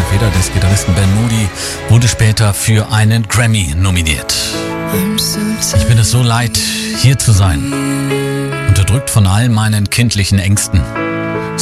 Feder des Gitarristen Ben Moody wurde später für einen Grammy nominiert. Ich bin es so leid, hier zu sein, unterdrückt von all meinen kindlichen Ängsten.